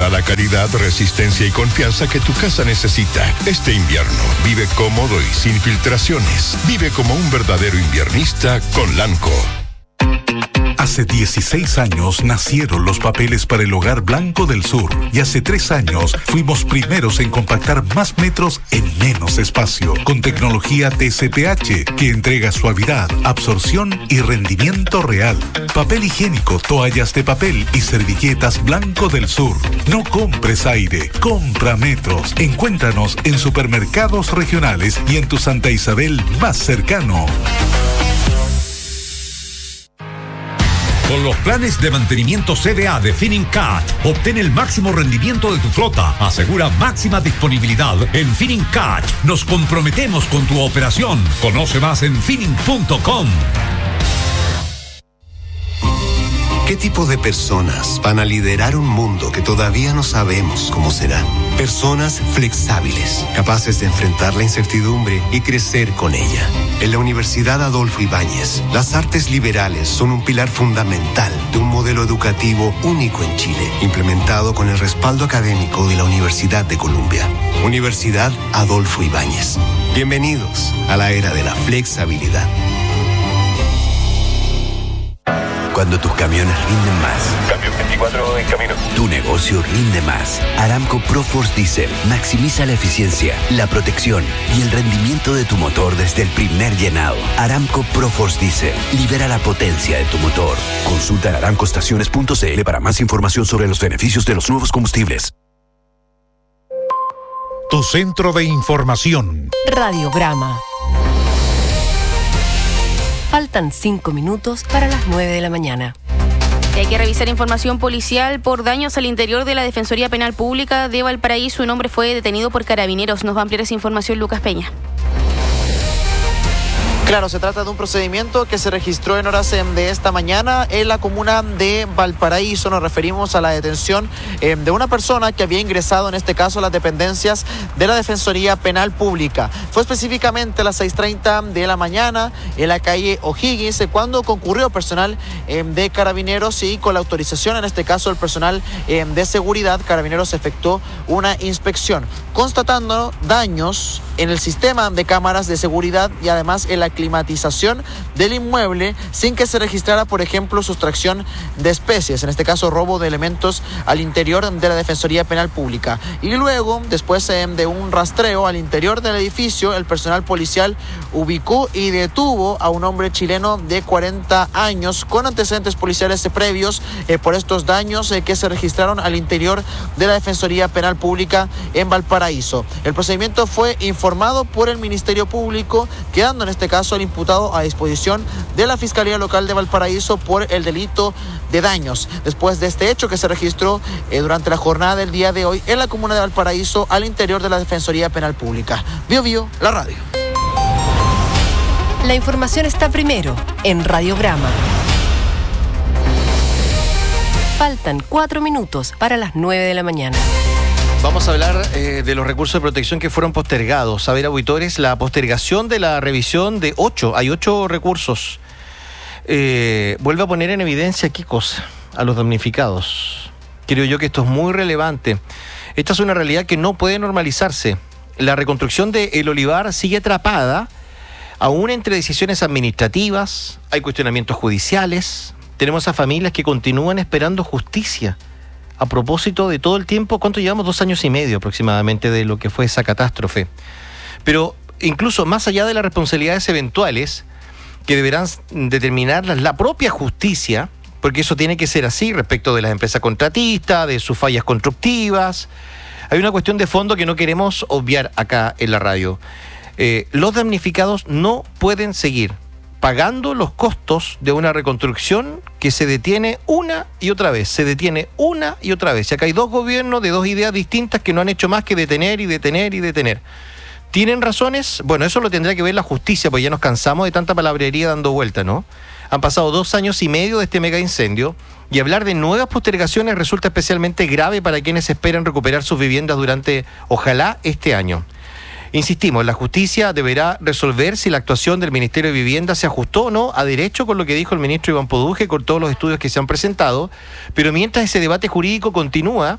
Toda la calidad, resistencia y confianza que tu casa necesita. Este invierno, vive cómodo y sin filtraciones. Vive como un verdadero inviernista con Lanco. Hace 16 años nacieron los papeles para el Hogar Blanco del Sur y hace 3 años fuimos primeros en compactar más metros en menos espacio con tecnología TCPH que entrega suavidad, absorción y rendimiento real. Papel higiénico, toallas de papel y servilletas Blanco del Sur. No compres aire, compra metros. Encuéntranos en supermercados regionales y en tu Santa Isabel más cercano. Con los planes de mantenimiento CDA de Finincat, obtén el máximo rendimiento de tu flota. Asegura máxima disponibilidad en Finincat. Nos comprometemos con tu operación. Conoce más en Finin.com. ¿Qué tipo de personas van a liderar un mundo que todavía no sabemos cómo será? Personas flexibles, capaces de enfrentar la incertidumbre y crecer con ella. En la Universidad Adolfo Ibáñez, las artes liberales son un pilar fundamental de un modelo educativo único en Chile, implementado con el respaldo académico de la Universidad de Columbia. Universidad Adolfo Ibáñez. Bienvenidos a la era de la flexibilidad. Cuando tus camiones rinden más. Camión 24 en camino. Tu negocio rinde más. Aramco ProForce Diesel maximiza la eficiencia, la protección y el rendimiento de tu motor desde el primer llenado. Aramco ProForce Diesel libera la potencia de tu motor. Consulta en aramcoestaciones.cl para más información sobre los beneficios de los nuevos combustibles. Tu centro de información. Radiograma. Faltan 5 minutos para las 9 de la mañana. Hay que revisar información policial por daños al interior de la Defensoría Penal Pública de Valparaíso. Un hombre fue detenido por carabineros. Nos va a ampliar esa información Lucas Peña. Claro, se trata de un procedimiento que se registró en horas de esta mañana en la comuna de Valparaíso. Nos referimos a la detención de una persona que había ingresado, en este caso, a las dependencias de la Defensoría Penal Pública. Fue específicamente a las 6:30 de la mañana en la calle O'Higgins, cuando concurrió personal de Carabineros y con la autorización, en este caso, el personal de seguridad, Carabineros efectuó una inspección, constatando daños en el sistema de cámaras de seguridad y además en la climatización del inmueble sin que se registrara, por ejemplo, sustracción de especies, en este caso robo de elementos al interior de la Defensoría Penal Pública. Y luego, después de un rastreo al interior del edificio, el personal policial ubicó y detuvo a un hombre chileno de 40 años con antecedentes policiales previos por estos daños que se registraron al interior de la Defensoría Penal Pública en Valparaíso. El procedimiento fue informado por el Ministerio Público, quedando en este caso el imputado a disposición de la Fiscalía Local de Valparaíso por el delito de daños. Después de este hecho que se registró durante la jornada del día de hoy en la comuna de Valparaíso al interior de la Defensoría Penal Pública. Bio, la radio. La información está primero en Radiograma. Faltan 4 minutos para las 9 de la mañana. Vamos a hablar de los recursos de protección que fueron postergados. A ver, auditores, la postergación de la revisión de 8. Hay 8 recursos. Vuelve a poner en evidencia, ¿qué cosa? A los damnificados. Creo yo que esto es muy relevante. Esta es una realidad que no puede normalizarse. La reconstrucción de El Olivar sigue atrapada, aún entre decisiones administrativas, hay cuestionamientos judiciales. Tenemos a familias que continúan esperando justicia. A propósito de todo el tiempo, ¿cuánto llevamos? 2 años y medio aproximadamente de lo que fue esa catástrofe. Pero incluso más allá de las responsabilidades eventuales que deberán determinar la propia justicia, porque eso tiene que ser así respecto de las empresas contratistas, de sus fallas constructivas, hay una cuestión de fondo que no queremos obviar acá en la radio. Los damnificados no pueden seguir pagando los costos de una reconstrucción que se detiene una y otra vez, Y acá hay 2 gobiernos de 2 ideas distintas que no han hecho más que detener y detener y detener. ¿Tienen razones? Bueno, eso lo tendrá que ver la justicia, porque ya nos cansamos de tanta palabrería dando vuelta, ¿no? Han pasado 2 años y medio de este mega incendio y hablar de nuevas postergaciones resulta especialmente grave para quienes esperan recuperar sus viviendas durante, ojalá, este año. Insistimos, la justicia deberá resolver si la actuación del Ministerio de Vivienda se ajustó o no a derecho con lo que dijo el ministro Iván Poduje, con todos los estudios que se han presentado, pero mientras ese debate jurídico continúa,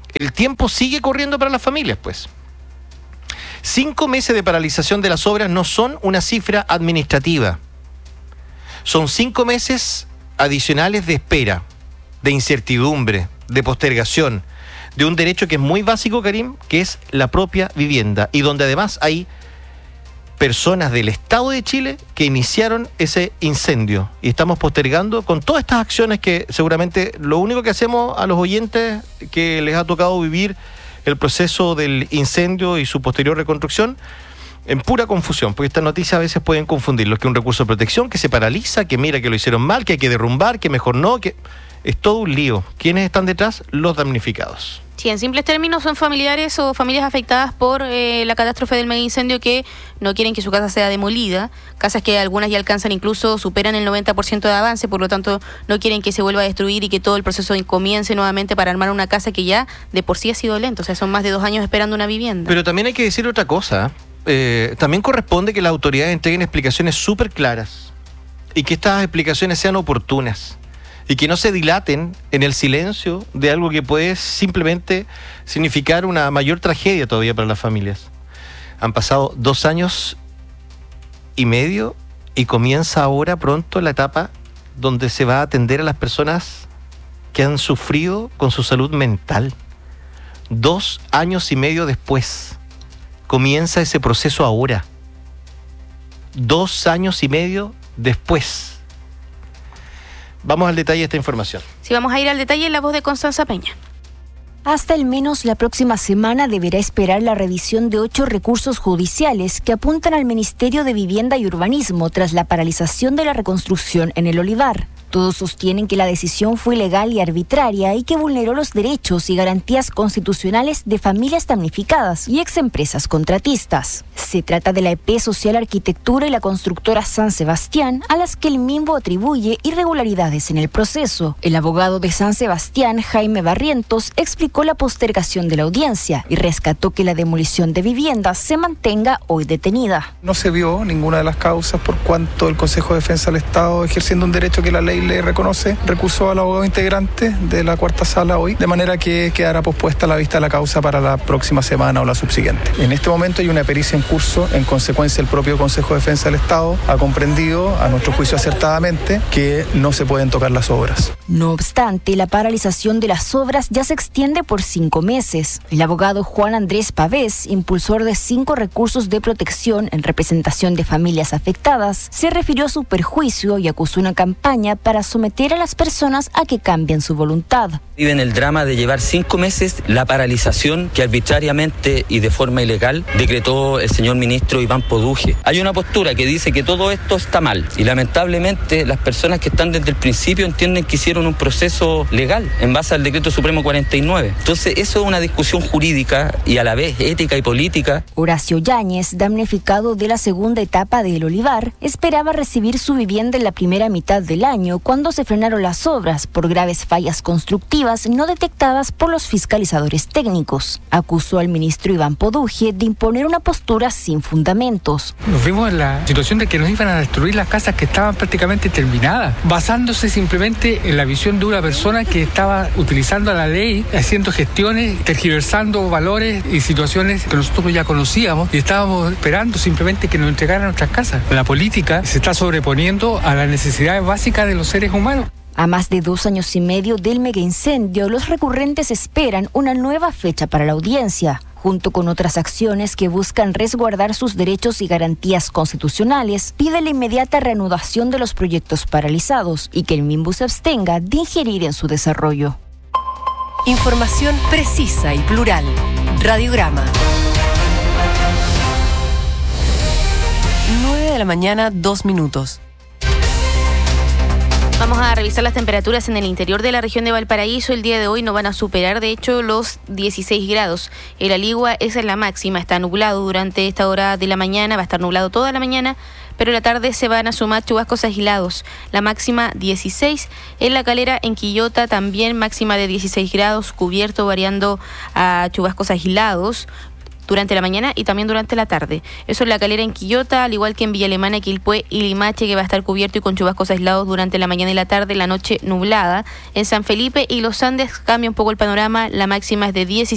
el tiempo sigue corriendo para las familias, pues. 5 meses de paralización de las obras no son una cifra administrativa. Son 5 meses adicionales de espera, de incertidumbre, de postergación, de un derecho que es muy básico, Karim, que es la propia vivienda, y donde además hay personas del Estado de Chile que iniciaron ese incendio. Y estamos postergando con todas estas acciones que seguramente lo único que hacemos a los oyentes que les ha tocado vivir el proceso del incendio y su posterior reconstrucción en pura confusión, porque estas noticias a veces pueden confundir lo que es un recurso de protección, que se paraliza, que mira que lo hicieron mal, que hay que derrumbar, que mejor no, que es todo un lío. ¿Quiénes están detrás? Los damnificados. Sí, en simples términos son familiares o familias afectadas por la catástrofe del mega incendio que no quieren que su casa sea demolida, casas que algunas ya alcanzan incluso, superan el 90% de avance, por lo tanto no quieren que se vuelva a destruir y que todo el proceso comience nuevamente para armar una casa que ya de por sí ha sido lento, o sea, son más de 2 años esperando una vivienda. Pero también hay que decir otra cosa, también corresponde que las autoridades entreguen explicaciones súper claras y que estas explicaciones sean oportunas. Y que no se dilaten en el silencio de algo que puede simplemente significar una mayor tragedia todavía para las familias. Han pasado 2 años y medio y comienza ahora pronto la etapa donde se va a atender a las personas que han sufrido con su salud mental. 2 años y medio después comienza ese proceso ahora. 2 años y medio después. Vamos al detalle de esta información. Sí, vamos a ir al detalle en la voz de Constanza Peña. Hasta al menos la próxima semana deberá esperar la revisión de 8 recursos judiciales que apuntan al Ministerio de Vivienda y Urbanismo tras la paralización de la reconstrucción en el Olivar. Todos sostienen que la decisión fue ilegal y arbitraria y que vulneró los derechos y garantías constitucionales de familias damnificadas y exempresas contratistas. Se trata de la EP Social Arquitectura y la constructora San Sebastián, a las que el MIMBO atribuye irregularidades en el proceso. El abogado de San Sebastián, Jaime Barrientos, explicó la postergación de la audiencia y rescató que la demolición de viviendas se mantenga hoy detenida. No se vio ninguna de las causas por cuanto el Consejo de Defensa del Estado, ejerciendo un derecho que la ley le reconoce, recusó al abogado integrante de la cuarta sala hoy, de manera que quedará pospuesta la vista de la causa para la próxima semana o la subsiguiente. En este momento hay una pericia en curso, en consecuencia el propio Consejo de Defensa del Estado ha comprendido, a nuestro juicio acertadamente, que no se pueden tocar las obras. No obstante, la paralización de las obras ya se extiende por 5 meses. El abogado Juan Andrés Pavés, impulsor de 5 recursos de protección en representación de familias afectadas, se refirió a su perjuicio y acusó una campaña para someter a las personas a que cambien su voluntad. Viven el drama de llevar 5 meses la paralización que arbitrariamente y de forma ilegal decretó el señor ministro Iván Poduje. Hay una postura que dice que todo esto está mal y lamentablemente las personas que están desde el principio entienden que hicieron un proceso legal en base al decreto supremo 49. Entonces eso es una discusión jurídica y a la vez ética y política. Horacio Yáñez, damnificado de la segunda etapa de El Olivar, esperaba recibir su vivienda en la primera mitad del año cuando se frenaron las obras por graves fallas constructivas no detectadas por los fiscalizadores técnicos. Acusó al ministro Iván Poduje de imponer una postura sin fundamentos. Nos vimos en la situación de que nos iban a destruir las casas que estaban prácticamente terminadas, basándose simplemente en la visión de una persona que estaba utilizando la ley, haciendo gestiones, tergiversando valores y situaciones que nosotros ya conocíamos y estábamos esperando simplemente que nos entregaran nuestras casas. La política se está sobreponiendo a las necesidades básicas de los seres humanos. A más de 2 años y medio del megaincendio, los recurrentes esperan una nueva fecha para la audiencia. Junto con otras acciones que buscan resguardar sus derechos y garantías constitucionales, pide la inmediata reanudación de los proyectos paralizados y que el MIMBU se abstenga de ingerir en su desarrollo. Información precisa y plural. Radiograma. 9:02 a.m. Vamos a revisar las temperaturas en el interior de la región de Valparaíso. El día de hoy no van a superar, de hecho, los 16 grados. El Aligua es la máxima, está nublado durante esta hora de la mañana, va a estar nublado toda la mañana, pero en la tarde se van a sumar chubascos aislados. La máxima 16. En La Calera, en Quillota, también máxima de 16 grados, cubierto variando a chubascos aislados. durante la mañana y también durante la tarde. Eso en La Calera, en Quillota, al igual que en Villa Alemana, Quilpué y Limache, que va a estar cubierto y con chubascos aislados durante la mañana y la tarde, la noche nublada. En San Felipe y Los Andes cambia un poco el panorama, la máxima es de 17